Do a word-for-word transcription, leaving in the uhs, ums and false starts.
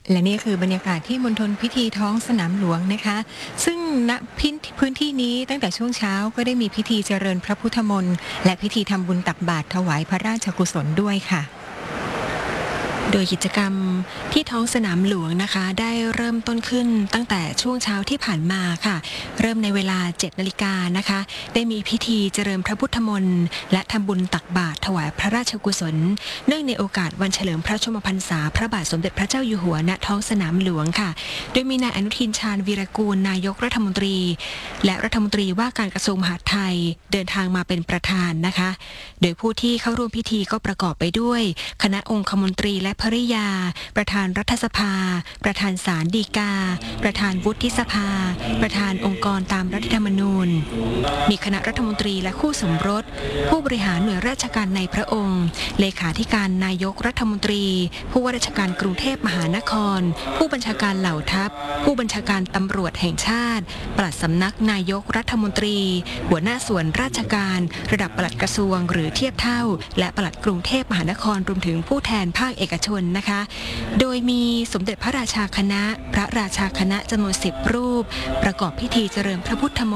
และนี่คือบรรยากาศที่มณฑลพิธีท้องสนามหลวงนะคะซึ่งณพื้นที่นี้ตั้งแต่ช่วงเช้าก็ได้มีพิธีเจริญพระพุทธมนต์และพิธีทำบุญตักบาตรถวายพระราชกุศลด้วยค่ะโดยกิจกรรมที่ท้องสนามหลวงนะคะได้เริ่มต้นขึ้นตั้งแต่ช่วงเช้าที่ผ่านมาค่ะเริ่มในเวลาเจ็ดนาฬิกานะคะได้มีพิธีเจริญพระพุทธมนต์และทำบุญตักบาตรถวายพระราชกุศลเนื่องในโอกาสวันเฉลิมพระชนมพรรษาพระบาทสมเด็จพระเจ้าอยู่หัวณท้องสนามหลวงค่ะโดยมีนายอนุทินชาญวีรกูลนายกรัฐมนตรีและรัฐมนตรีว่าการกระทรวงมหาดไทยเดินทางมาเป็นประธานนะคะโดยผู้ที่เข้าร่วมพิธีก็ประกอบไปด้วยคณะองคมนตรีและภริยาประธานรัฐสภาประธานศาลฎีกาประธานวุฒิสภาประธานองค์กรตามรัฐธรรมนูญมีคณะรัฐมนตรีและคู่สมรสผู้บริหารหน่วยราชการในพระองค์เลขาธิการนายกรัฐมนตรีผู้ว่าราชการกรุงเทพมหานครผู้บัญชาการเหล่าทัพผู้บัญชาการตำรวจแห่งชาติปลัดสำนักนายกรัฐมนตรีหัวหน้าส่วนราชการระดับปลัดกระทรวงหรือเทียบเท่าและปลัดกรุงเทพมหานครรวมถึงผู้แทนภาคเอกชนนะคะโดยมีสมเด็จพระราชาคณะพระราชาคณะจำนวนสิบรูปประกอบพิธีเจริญพระพุทธม